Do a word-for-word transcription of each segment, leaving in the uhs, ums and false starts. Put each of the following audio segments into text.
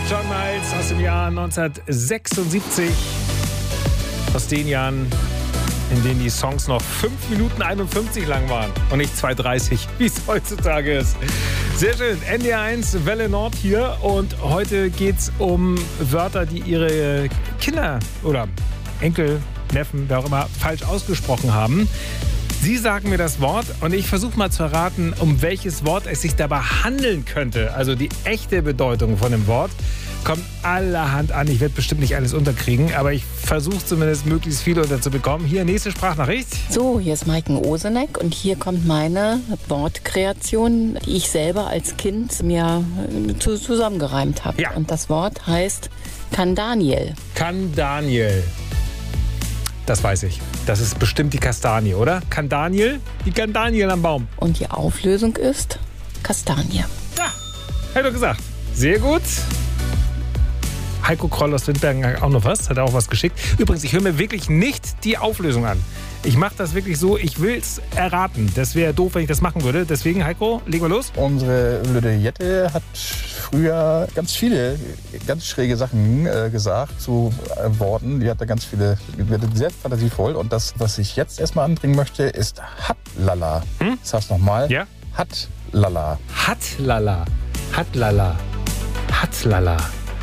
John Miles aus dem Jahr neunzehnhundertsechsundsiebzig. Aus den Jahren, in denen die Songs noch fünf Minuten einundfünfzig lang waren und nicht zwei dreißig, wie es heutzutage ist. Sehr schön. N D R eins, Welle Nord hier. Und heute geht es um Wörter, die ihre Kinder oder Enkel, Neffen, wer auch immer, falsch ausgesprochen haben. Sie sagen mir das Wort und ich versuche mal zu erraten, um welches Wort es sich dabei handeln könnte. Also die echte Bedeutung von dem Wort kommt allerhand an. Ich werde bestimmt nicht alles unterkriegen, aber ich versuche zumindest möglichst viel unterzubekommen. Hier, nächste Sprachnachricht. So, hier ist Maiken Oseneck und hier kommt meine Wortkreation, die ich selber als Kind mir zusammengereimt habe. Ja. Und das Wort heißt Kandaniel. Kandaniel. Das weiß ich. Das ist bestimmt die Kastanie, oder? Kandaniel? Die Kandaniel am Baum. Und die Auflösung ist Kastanie. Ja, hab ich doch gesagt. Sehr gut. Heiko Kroll aus Windbergen hat auch noch was, hat auch was geschickt. Übrigens, ich höre mir wirklich nicht die Auflösung an. Ich mache das wirklich so, ich will es erraten. Das wäre doof, wenn ich das machen würde. Deswegen, Heiko, legen wir los. Unsere blöde Jette hat früher ganz viele, ganz schräge Sachen äh, gesagt zu äh, Worten. Die hat da ganz viele, die wird sehr fantasievoll. Und das, was ich jetzt erstmal anbringen möchte, ist Hatlala. Hm? Das heißt nochmal. Ja? Hatlala. Hatlala. Hatlala. Hatlala.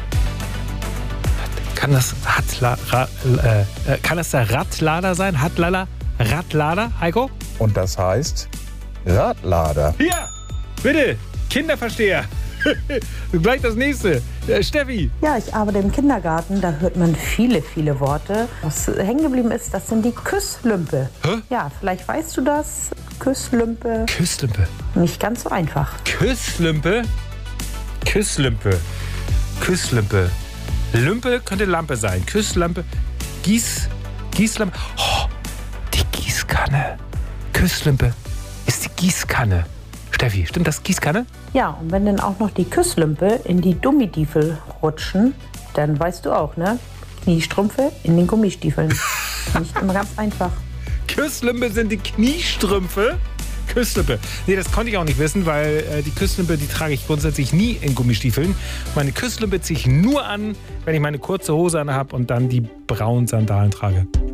Kann das Hatla, ra, äh, kann das der Radlader sein? Hatlala? Radlader, Heiko? Und das heißt Radlader. Ja, bitte, Kinderversteher. Gleich das nächste. Äh, Steffi. Ja, ich arbeite im Kindergarten, da hört man viele, viele Worte. Was hängen geblieben ist, das sind die Küsslümpe. Hä? Ja, vielleicht weißt du das. Küsslümpe. Küsslümpe. Nicht ganz so einfach. Küsslümpe? Küsslümpe. Küsslümpe. Lümpe könnte Lampe sein. Küsslampe. Gieß. Gießlampe. Oh, die Gießkanne. Küsslümpe ist die Gießkanne. Steffi, stimmt das? Gießkanne? Ja, und wenn dann auch noch die Küsslümpe in die Gummistiefel rutschen, dann weißt du auch, ne? Kniestrümpfe in den Gummistiefeln. Nicht immer ganz einfach. Küsslümpe sind die Kniestrümpfe. Küsslümpe. Nee, das konnte ich auch nicht wissen, weil äh, die Küsslümpe, die trage ich grundsätzlich nie in Gummistiefeln. Meine Küsslümpe ziehe ich nur an, wenn ich meine kurze Hose an habe und dann die braunen Sandalen trage.